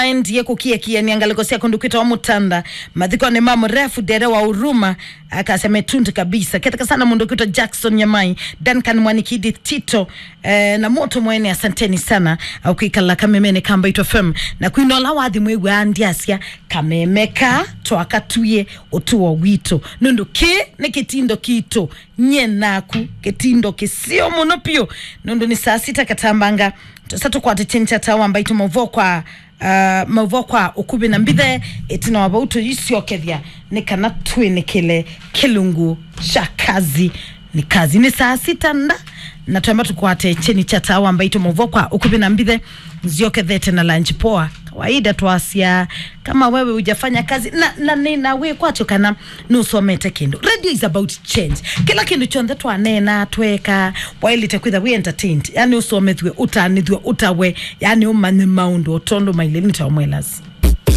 mind yeko kia niangaliko sia kundukwita wa mutanda madhiko ne mamo refu dere wa Uruma akasema tundu kabisa ketaka sana mundukito Jackson Nyamai Duncan Mwanikidi Tito na moto mwene asanteni sana au kikala kamemene kamba ito FM na kuinola wadhi mwewe andiasia kamemeka toakatuye otuwa wito nundu ke ne ketindo kito nye naku ketindo kisio monopio nundu ni saa 6 katambanga sato kwa techencha tawa mbaito mavokwa ukubi na mbithe etina wabauto yisio kethia nikana tuenekele kilungu shakazi ni kazi ni saa 6 na tuamba tukwate cheni cha tawa mbaito mavokwa ukubi na mbithe zioke dhete na lunch poa kawaida tuasia kama wewe hujafanya kazi na we kwacho kana nusomete kindu. Radio is about change. Kila kindu chonde twanena tweka while itakwitha we entertained yani usomethwe utanithwe utawe yani umane maundu otondo maile nitawamwelas